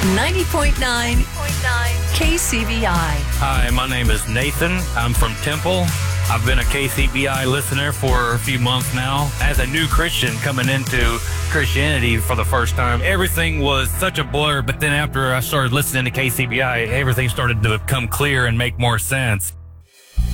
90.9 KCBI. Hi, my name is Nathan. I'm from Temple. I've been a KCBI listener for a few months now. As a new Christian coming into Christianity for the first time, everything was such a blur, but then after I started listening to KCBI, everything started to become clear and make more sense.